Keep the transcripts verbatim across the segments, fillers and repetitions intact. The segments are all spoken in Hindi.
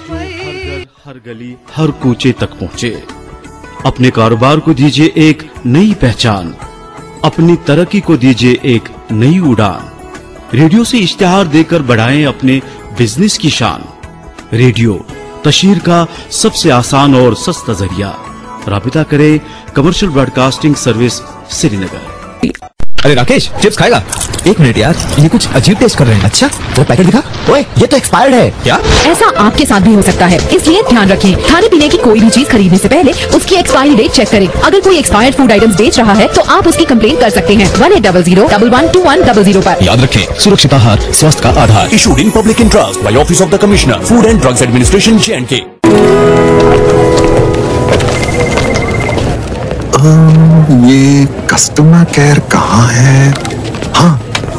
जो हर घर, हर गली, हर कूचे तक पहुंचे। अपने कारोबार को दीजिए एक नई पहचान, अपनी तरक्की को दीजिए एक नई उड़ान। रेडियो से इश्तिहार देकर बढ़ाएं अपने बिजनेस की शान। रेडियो तशहीर का सबसे आसान और सस्ता जरिया। राबिता करें कमर्शियल ब्रॉडकास्टिंग सर्विस श्रीनगर। अरे राकेश, चिप्स खाएगा? एक मिनट यार, ये कुछ अजीब टेस्ट कर रहे हैं। अच्छा, वो पैकेट दिखा। ओए, ये तो एक्सपायर्ड है। क्या? ऐसा आपके साथ भी हो सकता है, इसलिए ध्यान रखें। खाने पीने की कोई भी चीज खरीदने से पहले उसकी एक्सपायरी डेट चेक करें। अगर कोई एक्सपायर्ड फूड आइटम्स बेच रहा है तो आप उसकी कंप्लेन कर सकते हैं one eight double zero double one two one double zero पर। याद रखें, सुरक्षित आहार स्वास्थ्य का आधार। Issued in public interest by Office of the Commissioner, Food and Drugs Administration, J and K. ये कस्टमर केयर कहाँ है? हाँ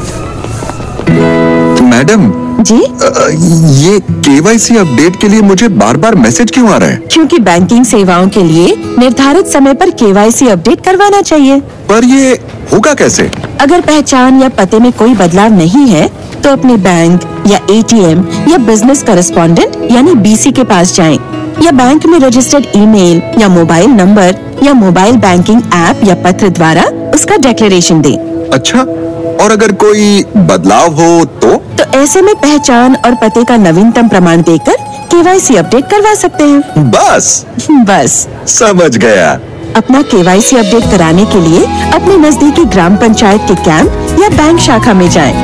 मैडम जी, आ, ये केवाईसी अपडेट के लिए मुझे बार बार मैसेज क्यों आ रहा है? क्योंकि बैंकिंग सेवाओं के लिए निर्धारित समय पर केवाईसी अपडेट करवाना चाहिए। पर ये होगा कैसे? अगर पहचान या पते में कोई बदलाव नहीं है तो अपने बैंक या एटीएम या बिजनेस करेस्पॉन्डेंट यानी बीसी के पास जाएं, या बैंक में रजिस्टर्ड ईमेल या मोबाइल नंबर या मोबाइल बैंकिंग ऐप या पत्र द्वारा उसका डिक्लेरेशन दें। अच्छा, और अगर कोई बदलाव हो तो? तो ऐसे में पहचान और पते का नवीनतम प्रमाण देकर केवाईसी अपडेट करवा सकते हैं। बस बस समझ गया। अपना केवाईसी अपडेट कराने के लिए अपने नजदीकी ग्राम पंचायत के कैंप या बैंक शाखा में जाएं।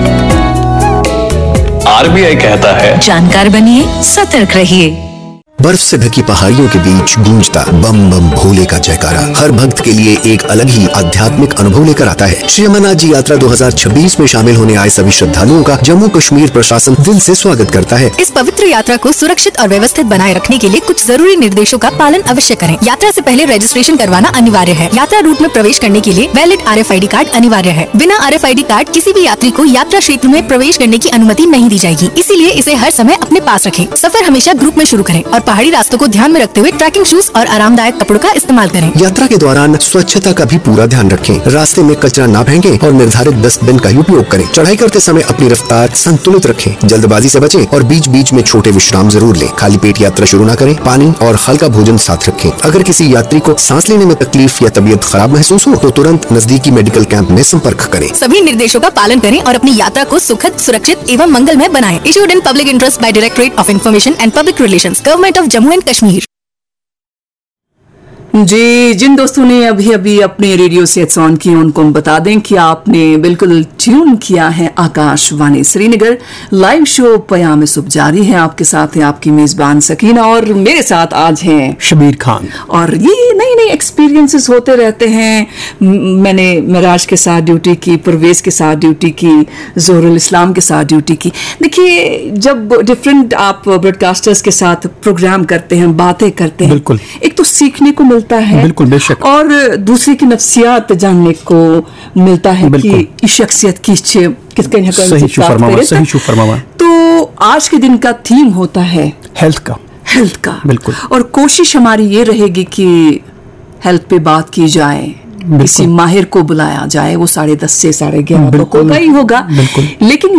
आरबीआई कहता है, जानकार बनिए, सतर्क रहिए। बर्फ से ढकी पहाड़ियों के बीच गूंजता बम बम भोले का जयकारा हर भक्त के लिए एक अलग ही आध्यात्मिक अनुभव लेकर आता है। श्री अमरनाथ जी यात्रा दो हज़ार छब्बीस में शामिल होने आए सभी श्रद्धालुओं का जम्मू कश्मीर प्रशासन दिल से स्वागत करता है। इस पवित्र यात्रा को सुरक्षित और व्यवस्थित बनाए रखने के लिए कुछ जरूरी निर्देशों का पालन अवश्य करें। यात्रा से पहले रजिस्ट्रेशन करवाना अनिवार्य है। यात्रा रूट में प्रवेश करने के लिए valid R F I D card अनिवार्य है। बिना R F I D card किसी भी यात्री को यात्रा क्षेत्र में प्रवेश करने की अनुमति नहीं दी जाएगी, इसीलिए इसे हर समय अपने पास रखें। सफर हमेशा ग्रुप में शुरू करें और पहाड़ी रास्तों को ध्यान में रखते हुए ट्रैकिंग शूज और आरामदायक कपड़ों का इस्तेमाल करें। यात्रा के दौरान स्वच्छता का भी पूरा ध्यान रखें। रास्ते में कचरा ना फेंकें और निर्धारित डस्टबिन का उपयोग करें। चढ़ाई करते समय अपनी रफ्तार संतुलित रखें, जल्दबाजी से बचें और बीच बीच में छोटे विश्राम जरूर लें। खाली पेट यात्रा शुरू न करें। पानी और हल्का भोजन साथ रखें। अगर किसी यात्री को सांस लेने में तकलीफ या तबीयत खराब महसूस हो तो तुरंत नजदीकी मेडिकल कैंप में संपर्क करें। सभी निर्देशों का पालन करें और अपनी यात्रा को सुखद, सुरक्षित एवं मंगलमय बनाएं। Issued in public interest by directorate of information and public relations, government of Jammu and Kashmir. जी, जिन दोस्तों ने अभी अभी अपने रेडियो सेट्स ऑन किए उनको हम बता दें कि आपने बिल्कुल ट्यून किया है आकाशवाणी श्रीनगर। लाइव शो पयाम सुबह जारी है। आपके साथ है आपकी मेजबान सकीना और मेरे साथ आज हैं शबीर खान। और ये नई नई एक्सपीरियंसेस होते रहते हैं। म- मैंने मिराज के साथ ड्यूटी की, परवेज के साथ ड्यूटी की, जोहरुल इस्लाम के साथ ड्यूटी की। देखिए, जब डिफरेंट आप ब्रॉडकास्टर्स के साथ प्रोग्राम करते हैं, बातें करते हैं, बिल्कुल। एक तो सीखने को मिलता है, बिल्कुल, बेशक। और दूसरी की नफ्सियात जानने को मिलता है कि शख्सियत की किसके सही शू फरमावा, सही शू फरमावा। तो आज के दिन का थीम होता है हेल्थ का। हेल्थ का, बिल्कुल। और कोशिश हमारी ये रहेगी कि हेल्थ पे बात की जाए, किसी माहिर को बुलाया जाए। वो साढ़े दस से साढ़े ग्यारह तो होगा ही होगा, बिल्कुल। लेकिन